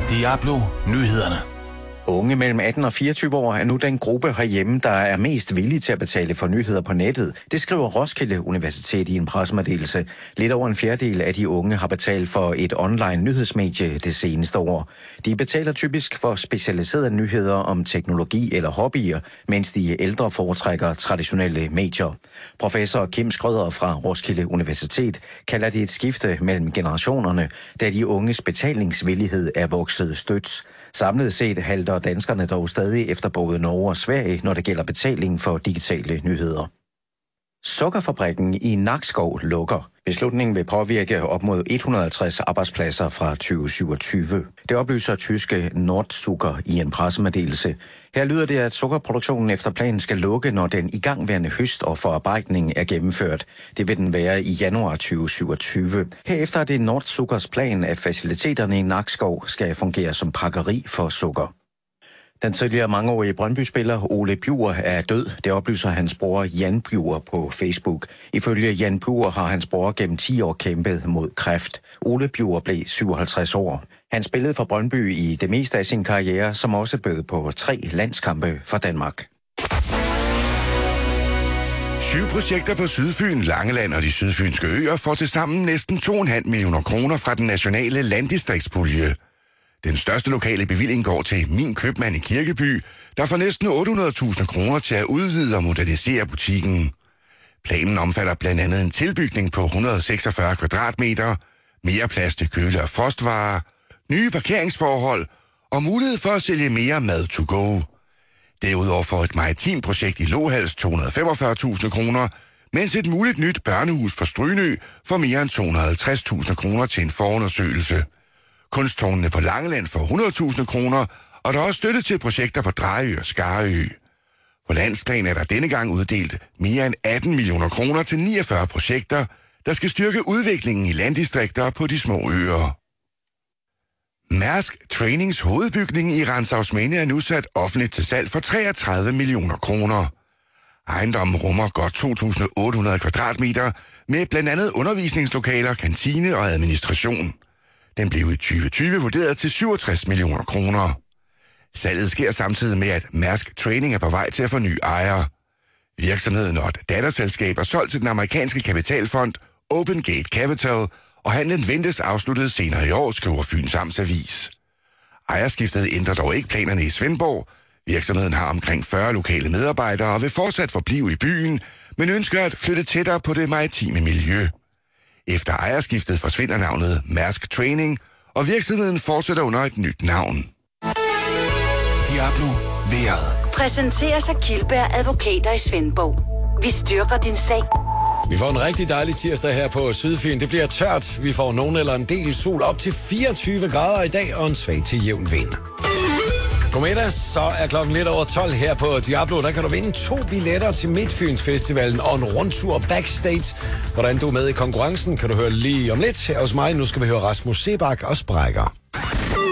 Diablo Nyhederne. Unge mellem 18 og 24 år er nu den gruppe herhjemme, der er mest villige til at betale for nyheder på nettet. Det skriver Roskilde Universitet i en pressemeddelelse. Lidt over en fjerdedel af de unge har betalt for et online nyhedsmedie det seneste år. De betaler typisk for specialiserede nyheder om teknologi eller hobbyer, mens de ældre foretrækker traditionelle medier. Professor Kim Skrøder fra Roskilde Universitet kalder det et skifte mellem generationerne, da de unges betalingsvillighed er vokset stødt. Samlet set halter danskerne dog stadig efter både Norge og Sverige, når det gælder betaling for digitale nyheder. Sukkerfabrikken i Nakskov lukker. Beslutningen vil påvirke op mod 150 arbejdspladser fra 2027. Det oplyser tyske Nordzucker i en pressemeddelelse. Her lyder det, at sukkerproduktionen efter planen skal lukke, når den igangværende høst og forarbejdning er gennemført. Det vil den være i januar 2027. Herefter er det Nordzuckers plan, at faciliteterne i Nakskov skal fungere som pakkeri for sukker. Den tidligere mangeårige Brøndby-spiller Ole Bjur er død. Det oplyser hans bror Jan Bjur på Facebook. Ifølge Jan Bjur har hans bror gennem 10 år kæmpet mod kræft. Ole Bjur blev 57 år. Han spillede for Brøndby i det meste af sin karriere, som også bød på 3 landskampe for Danmark. 7 projekter på Sydfyn, Langeland og de sydfynske øer får tilsammen næsten 2,5 millioner kroner fra den nationale landdistriktspulje. Den største lokale bevilling går til Min Købmand i Kirkeby, der får næsten 800.000 kroner til at udvide og modernisere butikken. Planen omfatter blandt andet en tilbygning på 146 kvadratmeter, mere plads til køle- og frostvarer, nye parkeringsforhold og mulighed for at sælge mere mad to go. Derudover får et maritimt projekt i Lohals 245.000 kroner, mens et muligt nyt børnehus på Strynø får mere end 250.000 kroner til en forundersøgelse. Kunsttårnene på Langeland får 100.000 kroner, og der er også støtte til projekter på Drejø og Skarø. På landsplan er der denne gang uddelt mere end 18 millioner kroner til 49 projekter, der skal styrke udviklingen i landdistrikter på de små øer. Mærsk Trainings hovedbygning i Rantzausminde er nu sat offentligt til salg for 33 millioner kroner. Ejendommen rummer godt 2.800 kvadratmeter med blandt andet undervisningslokaler, kantine og administration. Den blev i 2020 vurderet til 67 millioner kroner. Salget sker samtidig med, at Mærsk Training er på vej til at få nye ejere. Virksomheden og et datterselskab er solgt til den amerikanske kapitalfond Open Gate Capital, og handlen ventes afsluttet senere i år, skriver Fyns Amtsavis. Ejerskiftet ændrer dog ikke planerne i Svendborg. Virksomheden har omkring 40 lokale medarbejdere og vil fortsat forblive i byen, men ønsker at flytte tættere på det maritime miljø. Efter ejerskiftet forsvinder navnet Mærsk Training, og virksomheden fortsætter under et nyt navn. Diablo vejret. Præsenteres af Kildberg Advokater i Svendborg. Vi styrker din sag. Vi får en rigtig dejlig tirsdag her på Sydfyn. Det bliver tørt. Vi får nogen eller en del sol op til 24 grader i dag og en svag til jævn vind. Godmiddag, så er klokken lidt over 12 her på Diablo. Der kan du vinde 2 billetter til Midtfyns Festivalen og en rundtur backstage. Hvordan du er med i konkurrencen, kan du høre lige om lidt her hos mig. Nu skal vi høre Rasmus Sebak og Sprækker.